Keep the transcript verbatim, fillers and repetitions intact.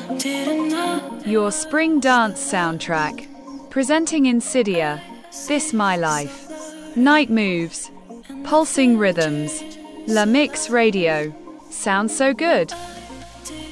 Your spring dance soundtrack. Presenting Insidia, This My Life. Night Moves. Pulsing Rhythms. La Mix Radio. Sounds so good.